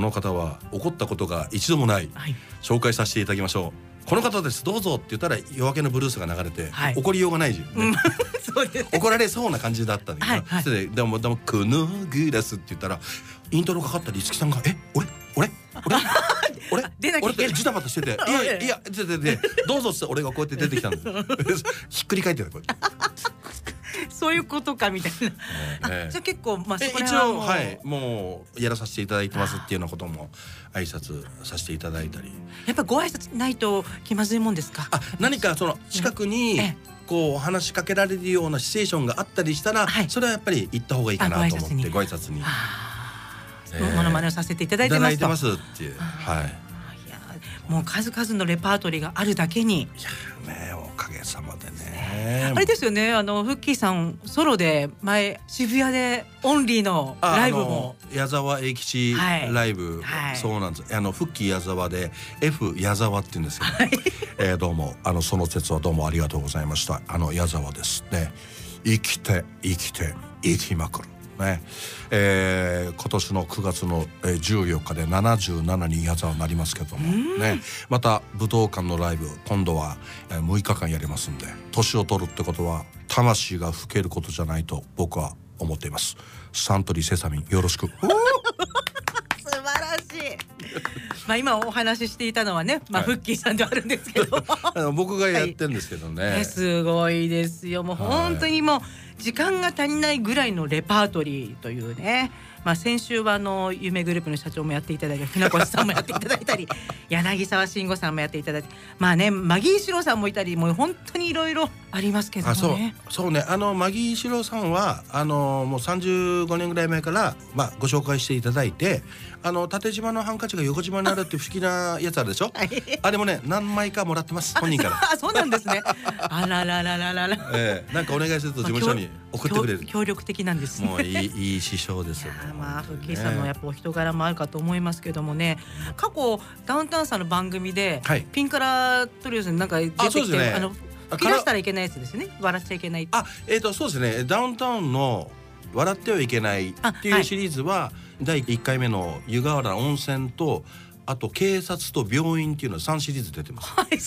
この方は怒ったことが一度もない、紹介させていただきましょう。この方ですどうぞって言ったら夜明けのブルースが流れて、怒りようがないじゃん、 そうです。 怒られそうな感じだったんだけど、でもこのグラスって言ったらイントロかかったり五木さんが俺出なきゃいけないジタバタしてていやどうぞって俺がこうやって出てきたんだひっくり返ってたこれそういうことかみたいな。じゃあ結構一応もうやらさせていただいてますっていうようなことも挨拶させていただいたり。 やっぱご挨拶ないと気まずいもんですか？ 何かその近くにこう話しかけられるようなシチュエーションがあったりしたら、それはやっぱり行った方がいいかなと思ってご挨拶にモノマネをさせていただいてますと。 っていう。 もう数々のレパートリーがあるだけに。 おかげさまでね。 あれですよね、フッキーさんソロで前渋谷でオンリーのライブも矢沢永吉ライブ、そうなんです。フッキー矢沢で F 矢沢って言うんですけど、どうもその説はどうもありがとうございました。矢沢ですね。生きて生きまくるね。今年の9月の14日で77に矢沢になりますけどもね、また武道館のライブ今度は6日間やりますんで、年を取るってことは魂が老けることじゃないと僕は思っています。サントリーセサミンよろしく。 素晴らしい。今お話ししていたのはね、フッキーさんではあるんですけど僕がやってんですけどね、 すごいですよ。もう本当にもう時間が足りないぐらいのレパートリーというね。先週は夢グループの社長もやっていただいて、船越さんもやっていただいたり柳沢慎吾さんもやっていただいて、マギー司郎さんもいたり、もう本当にいろいろありますけどもね。 そうね、マギー司郎さんはもう35年ぐらい前から、ご紹介していただいて、縦縞のハンカチが横縞にあるって不思議なやつあるでしょあれもね何枚かもらってます本人からそうなんですね。あらららららら、 なんかお願いすると事務所に送ってくれる。 協力的なんですね。 もういい師匠ですよね。 フッキーさんのやっぱお人柄もあるかと思いますけどもね、過去ダウンタウンさんの番組で、ピンカラトリオスになんか出てきて、吹き出したらいけないやつですね。笑っちゃいけない。 そうですね、ダウンタウンの笑ってはいけないっていうシリーズは第1回目の湯河原温泉と、あと警察と病院っていうのは3シリーズ出てます。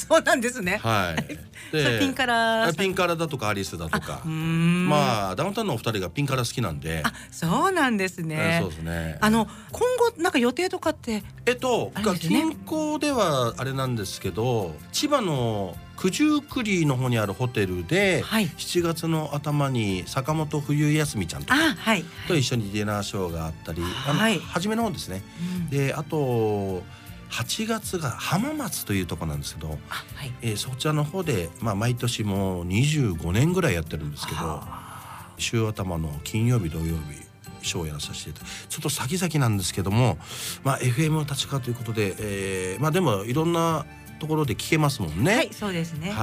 そうなんですね。でピンカラだとかアリスだとか、ダウンタウンのお二人がピンカラ好きなんで。 そうなんですね。 そうですね。 今後なんか予定とかって近郊ではあれなんですけど、千葉の九十九里の方にあるホテルで、7月の頭に坂本冬休みちゃんとかと一緒にディナーショーがあったり、初めの方ですね。であと8月が浜松というところなんですけど、そちらの方で、毎年もう25年ぐらいやってるんですけど、週頭の金曜日土曜日ショーをやらさせていただいて、ちょっと先々なんですけども、FM 立川ということで、でもいろんなところで聞けますもんね。 そうですね。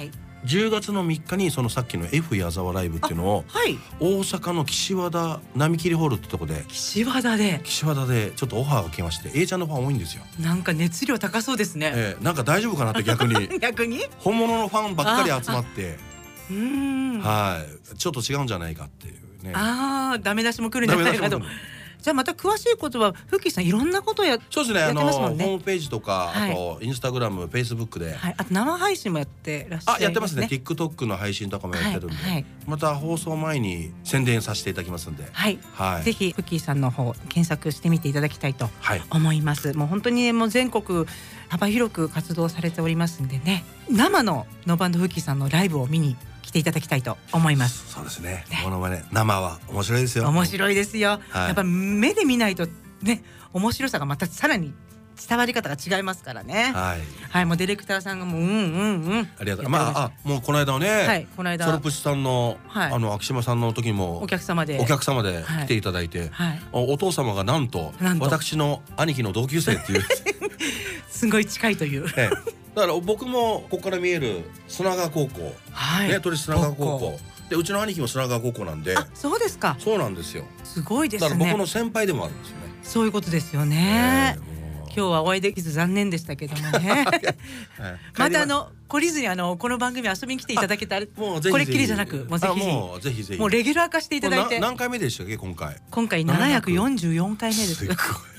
10月の3日にそのさっきの F 矢沢ライブっていうのを大阪の岸和田並木ホールってとこで、 岸和田でちょっとオファーが来まして、A ちゃんのファン多いんですよ。 なんか熱量高そうですね。 なんか大丈夫かなって逆に本物のファンばっかり集まって、ちょっと違うんじゃないかっていうね。 ダメ出しも来るんじゃないかと。じゃあまた詳しいことはフッキーさんいろんなことやってますもんね。 ホームページとか、あとインスタグラム、フェイスブックで、 あと生配信もやってらっしゃる。 やってますね。TikTok の配信とかもやってるんで、また放送前に宣伝させていただきますんで、 ぜひフッキーさんの方検索してみていただきたいと思います。もう本当にもう全国幅広く活動されておりますんでね、生のノーバンドフッキーさんのライブを見に来ていただきたいと思います。 そうですね。モノマネ生は面白いですよ。 面白いですよ。やっぱ目で見ないとね、面白さがまたさらに伝わり方が違いますからね。もうディレクターさんがもうありがとう。もうこの間ね、ソルプシさんの秋島さんの時もお客様で来ていただいて、お父様がなんと私の兄貴の同級生っていうすごい近いという。 だから僕もここから見える砂川高校、都立砂川高校で、うちの兄貴も砂川高校なんで。 そうですか。 そうなんですよ。 すごいですね。 だから僕の先輩でもあるんですよね。 そういうことですよね。今日はお会いできず残念でしたけどもね。また懲りずにこの番組遊びに来ていただけたら、これっきりじゃなく、もうぜひもうレギュラー化していただいて。 何回目でしたっけ今回 744回目です。